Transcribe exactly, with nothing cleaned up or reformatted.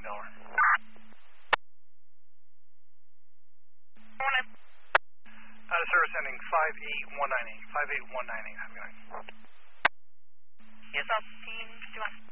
Delaware. Out of service ending five eight one nine eight. five eight one nine eight. Have a good night. Yes, sir. Team fifty-one.